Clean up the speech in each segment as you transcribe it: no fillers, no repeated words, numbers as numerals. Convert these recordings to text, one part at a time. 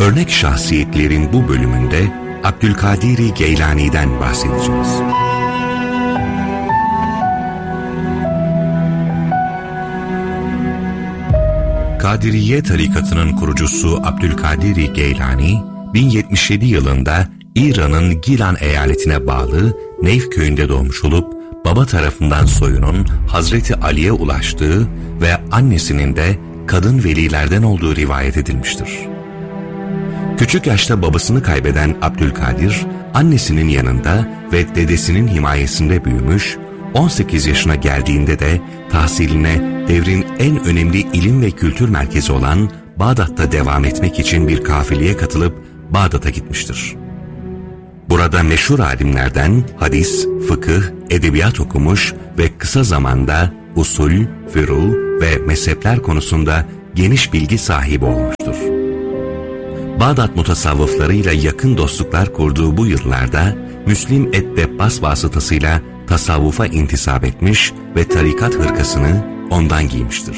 Örnek şahsiyetlerin bu bölümünde Abdülkadir Geylani'den bahsedeceğiz. Kadiriye tarikatının kurucusu Abdülkadir Geylani, 1077 yılında İran'ın Gilan eyaletine bağlı Neyf köyünde doğmuş olup, baba tarafından soyunun Hazreti Ali'ye ulaştığı ve annesinin de kadın velilerden olduğu rivayet edilmiştir. Küçük yaşta babasını kaybeden Abdülkadir, annesinin yanında ve dedesinin himayesinde büyümüş, 18 yaşına geldiğinde de tahsiline devrin en önemli ilim ve kültür merkezi olan Bağdat'ta devam etmek için bir kafileye katılıp Bağdat'a gitmiştir. Burada meşhur alimlerden hadis, fıkıh, edebiyat okumuş ve kısa zamanda usul, furu ve mezhepler konusunda geniş bilgi sahibi olmuştur. Bağdat mutasavvıflarıyla yakın dostluklar kurduğu bu yıllarda Müslim ed-Debbas vasıtasıyla tasavvufa intisap etmiş ve tarikat hırkasını ondan giymiştir.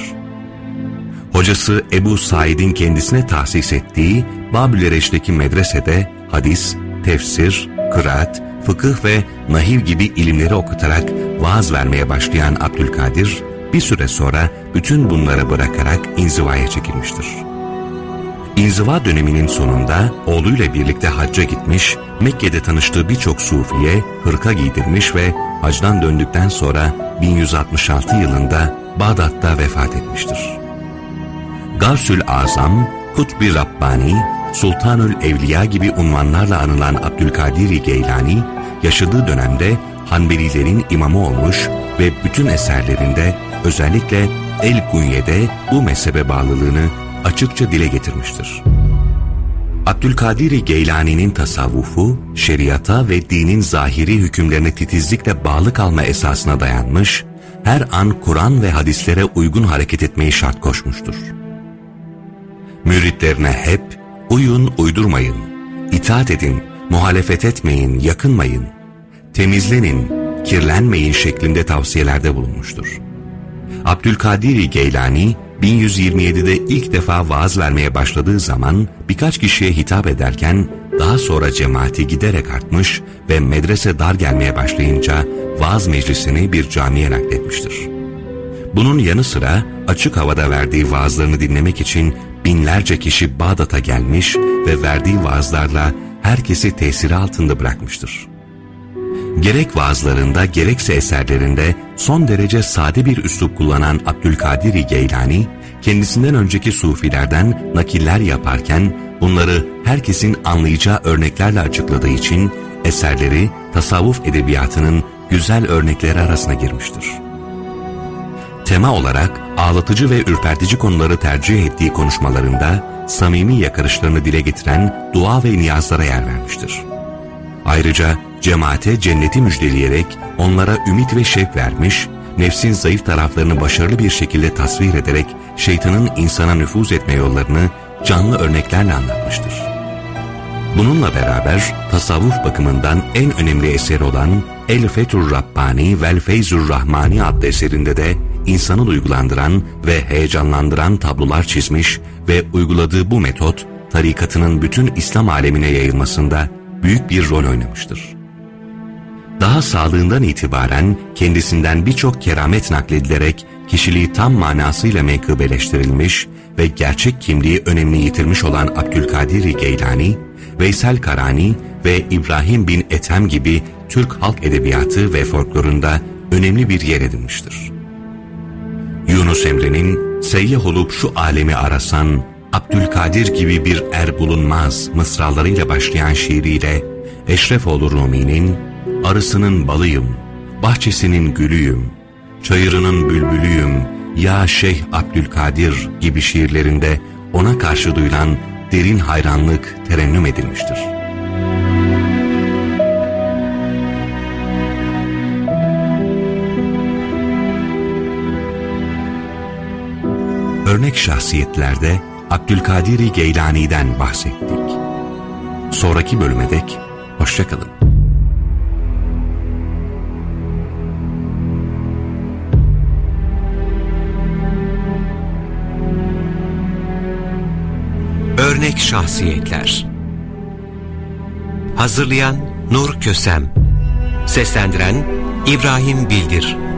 Hocası Ebu Said'in kendisine tahsis ettiği Babülereş'teki medresede hadis, tefsir, kıraat, fıkıh ve nahiv gibi ilimleri okutarak vaaz vermeye başlayan Abdülkadir, bir süre sonra bütün bunları bırakarak inzivaya çekilmiştir. İnziva döneminin sonunda oğluyla birlikte hacca gitmiş, Mekke'de tanıştığı birçok sufiye hırka giydirmiş ve hacdan döndükten sonra 1166 yılında Bağdat'ta vefat etmiştir. Gavsül Azam, Kutb-i Rabbani, Sultanül Evliya gibi unvanlarla anılan Abdülkadir Geylani, yaşadığı dönemde Hanbelilerin imamı olmuş ve bütün eserlerinde özellikle El-Gunye'de bu mezhebe bağlılığını açıkça dile getirmiştir. Abdülkadir Geylani'nin tasavvufu, şeriata ve dinin zahiri hükümlerine titizlikle bağlı kalma esasına dayanmış, her an Kur'an ve hadislere uygun hareket etmeyi şart koşmuştur. Müritlerine hep, uyun uydurmayın, itaat edin, muhalefet etmeyin, yakınmayın, temizlenin, kirlenmeyin şeklinde tavsiyelerde bulunmuştur. Abdülkadir Geylani, 1127'de ilk defa vaaz vermeye başladığı zaman birkaç kişiye hitap ederken daha sonra cemaati giderek artmış ve medrese dar gelmeye başlayınca vaaz meclisini bir camiye nakletmiştir. Bunun yanı sıra açık havada verdiği vaazlarını dinlemek için binlerce kişi Bağdat'a gelmiş ve verdiği vaazlarla herkesi tesiri altında bırakmıştır. Gerek vaazlarında gerekse eserlerinde son derece sade bir üslup kullanan Abdülkadir Geylani, kendisinden önceki sufilerden nakiller yaparken bunları herkesin anlayacağı örneklerle açıkladığı için eserleri tasavvuf edebiyatının güzel örnekleri arasına girmiştir. Tema olarak ağlatıcı ve ürpertici konuları tercih ettiği konuşmalarında samimi yakarışlarını dile getiren dua ve niyazlara yer vermiştir. Ayrıca cemaate cenneti müjdeleyerek onlara ümit ve şevk vermiş, nefsin zayıf taraflarını başarılı bir şekilde tasvir ederek şeytanın insana nüfuz etme yollarını canlı örneklerle anlatmıştır. Bununla beraber tasavvuf bakımından en önemli eseri olan El-Fethur Rabbani vel Feyzur Rahmani adlı eserinde de insanı duygulandıran ve heyecanlandıran tablolar çizmiş ve uyguladığı bu metot tarikatının bütün İslam alemine yayılmasında büyük bir rol oynamıştır. Daha sağlığından itibaren kendisinden birçok keramet nakledilerek kişiliği tam manasıyla menkıbeleştirilmiş ve gerçek kimliği önemli yitirmiş olan Abdülkadir Geylani, Veysel Karani ve İbrahim bin Ethem gibi Türk halk edebiyatı ve folklorunda önemli bir yer edinmiştir. Yunus Emre'nin "Seyyah olup şu alemi arasan, Abdülkadir gibi bir er bulunmaz" mısralarıyla başlayan şiiriyle Eşrefoğlu Rumi'nin "Arısının balıyım, bahçesinin gülüyüm, çayırının bülbülüyüm, ya Şeyh Abdülkadir" gibi şiirlerinde ona karşı duyulan derin hayranlık terennüm edilmiştir. Örnek şahsiyetlerde Abdülkadir Geylani'den bahsettik. Sonraki bölüme dek hoşça kalın. Örnek şahsiyetler. Hazırlayan Nur Kösem. Seslendiren İbrahim Bildir.